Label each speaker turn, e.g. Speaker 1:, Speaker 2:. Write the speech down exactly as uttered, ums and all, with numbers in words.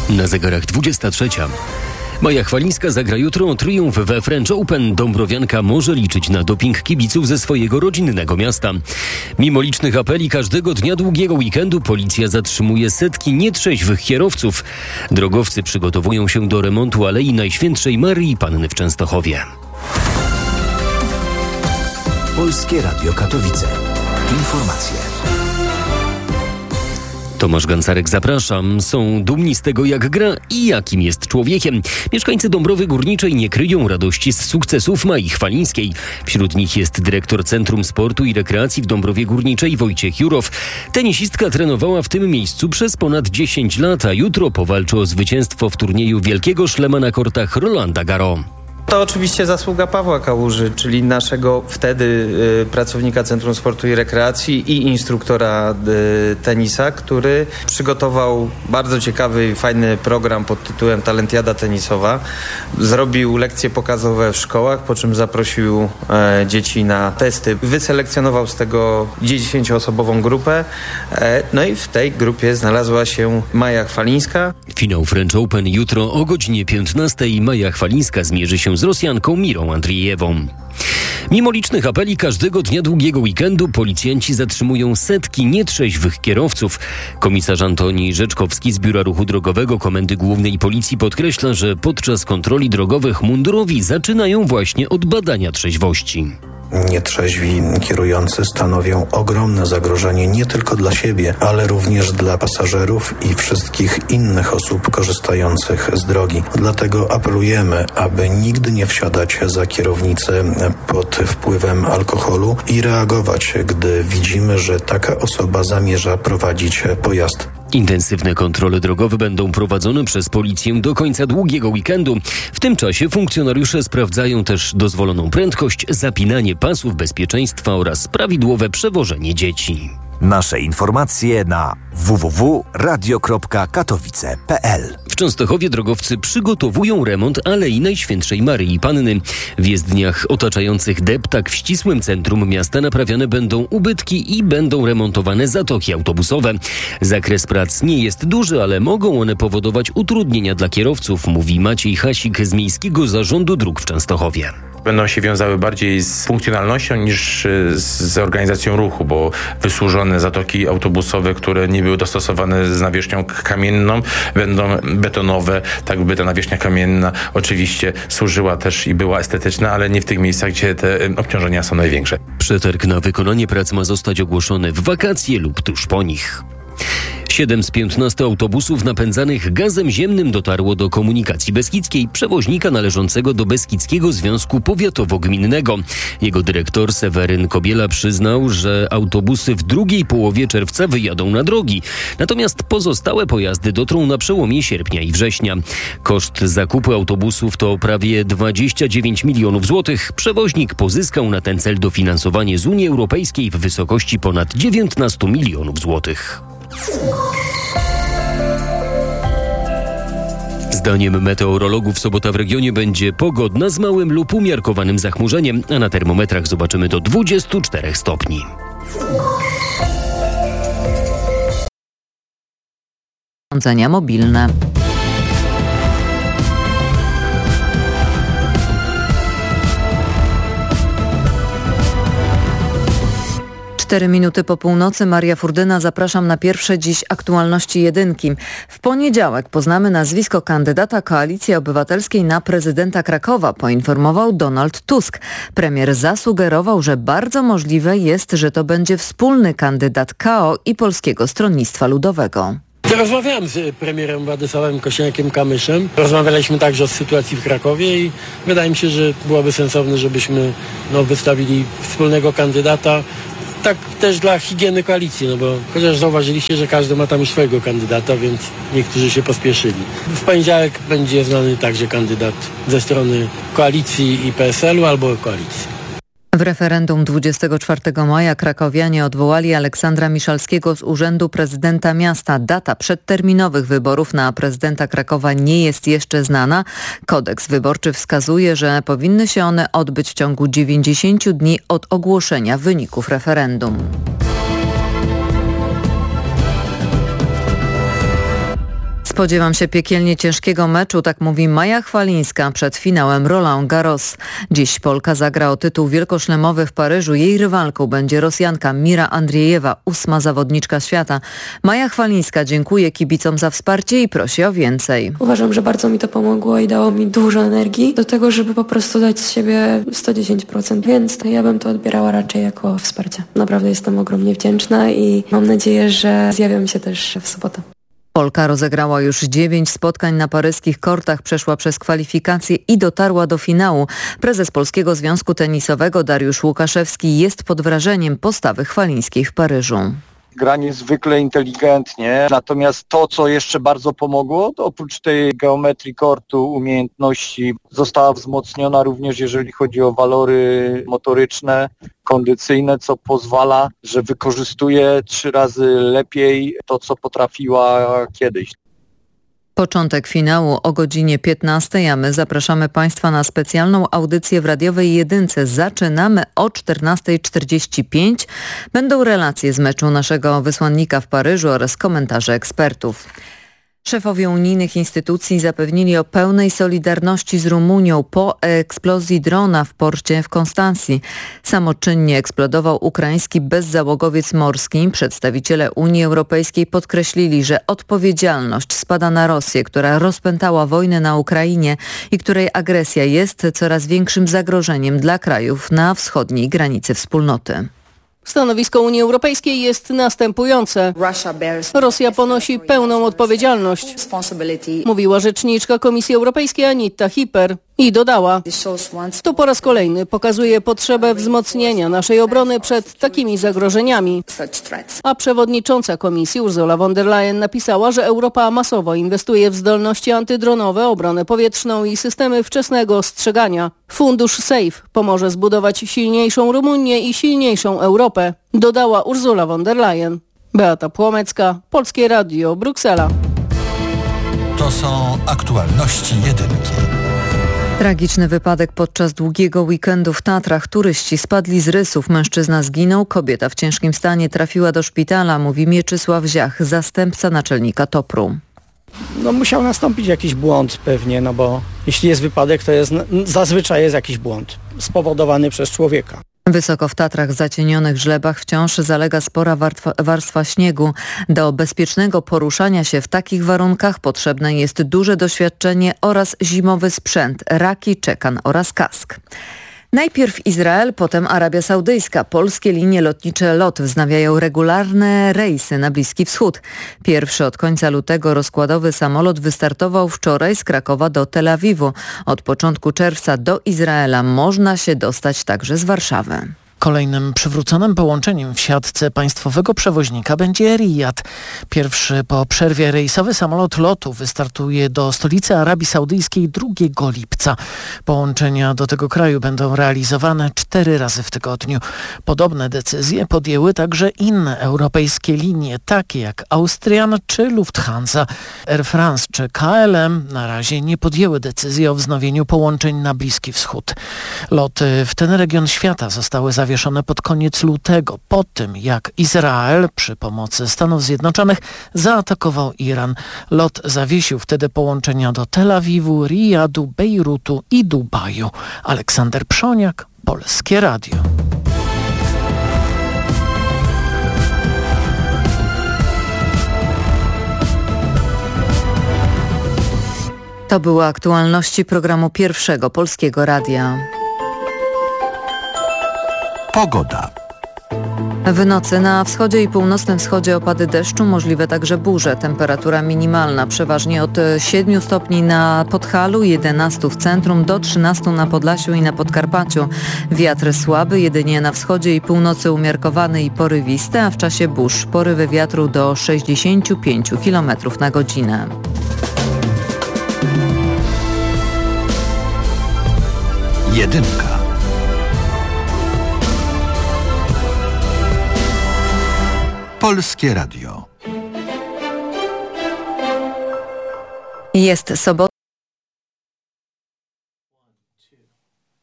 Speaker 1: Na zegarach dwudziesta trzecia. Maja Chwalińska zagra jutro triumf we French Open. Dąbrowianka może liczyć na doping kibiców ze swojego rodzinnego miasta. Mimo licznych apeli każdego dnia długiego weekendu policja zatrzymuje setki nietrzeźwych kierowców. Drogowcy przygotowują się do remontu Alei Najświętszej Maryi Panny w Częstochowie.
Speaker 2: Polskie Radio Katowice. Informacje.
Speaker 1: Tomasz Gancarek, zapraszam. Są dumni z tego, jak gra i jakim jest człowiekiem. Mieszkańcy Dąbrowy Górniczej nie kryją radości z sukcesów Mai Chwalińskiej. Wśród nich jest dyrektor Centrum Sportu i Rekreacji w Dąbrowie Górniczej Wojciech Jurow. Tenisistka trenowała w tym miejscu przez ponad dziesięć lat, a jutro powalczy o zwycięstwo w turnieju Wielkiego Szlema na kortach Rolanda Garros.
Speaker 3: To oczywiście zasługa Pawła Kałuży, czyli naszego wtedy y, pracownika Centrum Sportu i Rekreacji i instruktora y, tenisa, który przygotował bardzo ciekawy i fajny program pod tytułem Talentiada Tenisowa. Zrobił lekcje pokazowe w szkołach, po czym zaprosił e, dzieci na testy. Wyselekcjonował z tego dziesięcioosobową grupę, e, no i w tej grupie znalazła się Maja Chwalińska.
Speaker 1: Finał French Open jutro o godzinie piętnastej. Maja Chwalińska zmierzy się z Rosjanką Mirą Andrijewą. Mimo licznych apeli każdego dnia długiego weekendu policjanci zatrzymują setki nietrzeźwych kierowców. Komisarz Antoni Rzeczkowski z Biura Ruchu Drogowego Komendy Głównej Policji podkreśla, że podczas kontroli drogowych mundurowi zaczynają właśnie od badania trzeźwości.
Speaker 4: Nietrzeźwi kierujący stanowią ogromne zagrożenie nie tylko dla siebie, ale również dla pasażerów i wszystkich innych osób korzystających z drogi. Dlatego apelujemy, aby nigdy nie wsiadać za kierownicę pod wpływem alkoholu i reagować, gdy widzimy, że taka osoba zamierza prowadzić pojazd.
Speaker 1: Intensywne kontrole drogowe będą prowadzone przez policję do końca długiego weekendu. W tym czasie funkcjonariusze sprawdzają też dozwoloną prędkość, zapinanie pasów bezpieczeństwa oraz prawidłowe przewożenie dzieci.
Speaker 2: Nasze informacje na w w w kropka radio kropka katowice kropka p l.
Speaker 1: W Częstochowie drogowcy przygotowują remont Alei Najświętszej Maryi Panny. W jezdniach otaczających deptak w ścisłym centrum miasta naprawiane będą ubytki i będą remontowane zatoki autobusowe. Zakres prac nie jest duży, ale mogą one powodować utrudnienia dla kierowców, mówi Maciej Hasik z Miejskiego Zarządu Dróg w Częstochowie.
Speaker 5: Będą się wiązały bardziej z funkcjonalnością niż z organizacją ruchu, bo wysłużone zatoki autobusowe, które nie były dostosowane z nawierzchnią kamienną, będą betonowe, tak by ta nawierzchnia kamienna oczywiście służyła też i była estetyczna, ale nie w tych miejscach, gdzie te obciążenia są największe.
Speaker 1: Przetarg na wykonanie prac ma zostać ogłoszony w wakacje lub tuż po nich. Siedem z piętnastu autobusów napędzanych gazem ziemnym dotarło do Komunikacji Beskidzkiej, przewoźnika należącego do Beskidzkiego Związku Powiatowo-Gminnego. Jego dyrektor Seweryn Kobiela przyznał, że autobusy w drugiej połowie czerwca wyjadą na drogi. Natomiast pozostałe pojazdy dotrą na przełomie sierpnia i września. Koszt zakupu autobusów to prawie dwadzieścia dziewięć milionów złotych. Przewoźnik pozyskał na ten cel dofinansowanie z Unii Europejskiej w wysokości ponad dziewiętnaście milionów złotych. Zdaniem meteorologów sobota w regionie będzie pogodna z małym lub umiarkowanym zachmurzeniem, a na termometrach zobaczymy do dwudziestu czterech stopni.
Speaker 6: Urządzenia mobilne. Cztery minuty po północy, Maria Furdyna, zapraszam na pierwsze dziś aktualności jedynki. W poniedziałek poznamy nazwisko kandydata Koalicji Obywatelskiej na prezydenta Krakowa, poinformował Donald Tusk. Premier zasugerował, że bardzo możliwe jest, że to będzie wspólny kandydat K O i Polskiego Stronnictwa Ludowego.
Speaker 7: Rozmawiałem z premierem Władysławem Kosiniakiem-Kamyszem. Rozmawialiśmy także o sytuacji w Krakowie i wydaje mi się, że byłoby sensowne, żebyśmy no, wystawili wspólnego kandydata. Tak też dla higieny koalicji, no bo chociaż zauważyliście, że każdy ma tam już swojego kandydata, więc niektórzy się pospieszyli. W poniedziałek będzie znany także kandydat ze strony koalicji i P S L u albo koalicji.
Speaker 6: W referendum dwudziestego czwartego maja krakowianie odwołali Aleksandra Miszalskiego z urzędu prezydenta miasta. Data przedterminowych wyborów na prezydenta Krakowa nie jest jeszcze znana. Kodeks wyborczy wskazuje, że powinny się one odbyć w ciągu dziewięćdziesięciu dni od ogłoszenia wyników referendum. Spodziewam się piekielnie ciężkiego meczu, tak mówi Maja Chwalińska przed finałem Roland Garros. Dziś Polka zagra o tytuł wielkoszlemowy w Paryżu. Jej rywalką będzie Rosjanka Mira Andriejewa, ósma zawodniczka świata. Maja Chwalińska dziękuję kibicom za wsparcie i prosi o więcej.
Speaker 8: Uważam, że bardzo mi to pomogło i dało mi dużo energii do tego, żeby po prostu dać z siebie sto dziesięć procent, więc ja bym to odbierała raczej jako wsparcie. Naprawdę jestem ogromnie wdzięczna i mam nadzieję, że zjawiam się też w sobotę.
Speaker 6: Polka rozegrała już dziewięć spotkań na paryskich kortach, przeszła przez kwalifikacje i dotarła do finału. Prezes Polskiego Związku Tenisowego Dariusz Łukaszewski jest pod wrażeniem postawy Chwalińskiej w Paryżu.
Speaker 9: Gra niezwykle inteligentnie, natomiast to, co jeszcze bardzo pomogło, to oprócz tej geometrii kortu, umiejętności, została wzmocniona również jeżeli chodzi o walory motoryczne, kondycyjne, co pozwala, że wykorzystuje trzy razy lepiej to, co potrafiła kiedyś.
Speaker 6: Początek finału o godzinie piętnastej, a my zapraszamy Państwa na specjalną audycję w radiowej Jedynce. Zaczynamy o czternasta czterdzieści pięć. Będą relacje z meczu naszego wysłannika w Paryżu oraz komentarze ekspertów. Szefowie unijnych instytucji zapewnili o pełnej solidarności z Rumunią po eksplozji drona w porcie w Konstancji. Samoczynnie eksplodował ukraiński bezzałogowiec morski. Przedstawiciele Unii Europejskiej podkreślili, że odpowiedzialność spada na Rosję, która rozpętała wojnę na Ukrainie i której agresja jest coraz większym zagrożeniem dla krajów na wschodniej granicy wspólnoty.
Speaker 10: Stanowisko Unii Europejskiej jest następujące. Rosja ponosi pełną odpowiedzialność, mówiła rzeczniczka Komisji Europejskiej Anita Hyper. I dodała, to po raz kolejny pokazuje potrzebę wzmocnienia naszej obrony przed takimi zagrożeniami. A przewodnicząca Komisji Ursula von der Leyen napisała, że Europa masowo inwestuje w zdolności antydronowe, obronę powietrzną i systemy wczesnego ostrzegania. Fundusz SAFE pomoże zbudować silniejszą Rumunię i silniejszą Europę, dodała Ursula von der Leyen. Beata Płomecka, Polskie Radio, Bruksela.
Speaker 2: To są aktualności jedynki.
Speaker 6: Tragiczny wypadek podczas długiego weekendu w Tatrach. Turyści spadli z rysów. Mężczyzna zginął, kobieta w ciężkim stanie trafiła do szpitala, mówi Mieczysław Ziach, zastępca naczelnika TOPR-u.
Speaker 11: No musiał nastąpić jakiś błąd pewnie, no bo jeśli jest wypadek, to jest zazwyczaj jest jakiś błąd spowodowany przez człowieka.
Speaker 6: Wysoko w Tatrach, w zacienionych żlebach wciąż zalega spora warstwa, warstwa śniegu. Do bezpiecznego poruszania się w takich warunkach potrzebne jest duże doświadczenie oraz zimowy sprzęt, raki, czekan oraz kask. Najpierw Izrael, potem Arabia Saudyjska. Polskie linie lotnicze LOT wznawiają regularne rejsy na Bliski Wschód. Pierwszy od końca lutego rozkładowy samolot wystartował wczoraj z Krakowa do Tel Awiwu. Od początku czerwca do Izraela można się dostać także z Warszawy.
Speaker 12: Kolejnym przywróconym połączeniem w siatce państwowego przewoźnika będzie Riyad. Pierwszy po przerwie rejsowy samolot lotu wystartuje do stolicy Arabii Saudyjskiej drugiego lipca. Połączenia do tego kraju będą realizowane cztery razy w tygodniu. Podobne decyzje podjęły także inne europejskie linie, takie jak Austrian czy Lufthansa. Air France czy K L M na razie nie podjęły decyzji o wznowieniu połączeń na Bliski Wschód. Loty w ten region świata zostały zawieszone pod koniec lutego, po tym jak Izrael przy pomocy Stanów Zjednoczonych zaatakował Iran. Lot zawiesił wtedy połączenia do Tel Awiwu, Riyadu, Bejrutu i Dubaju. Aleksander Przoniak, Polskie Radio.
Speaker 6: To były aktualności programu Pierwszego Polskiego Radia.
Speaker 2: Pogoda.
Speaker 6: W nocy na wschodzie i północnym wschodzie opady deszczu, możliwe także burze. Temperatura minimalna przeważnie od siedmiu stopni na Podhalu, jedenastu w centrum, do trzynastu na Podlasiu i na Podkarpaciu. Wiatr słaby, jedynie na wschodzie i północy umiarkowany i porywisty, a w czasie burz porywy wiatru do sześćdziesięciu pięciu kilometrów na godzinę.
Speaker 2: Jedynka. Polskie Radio.
Speaker 6: Jest sobota.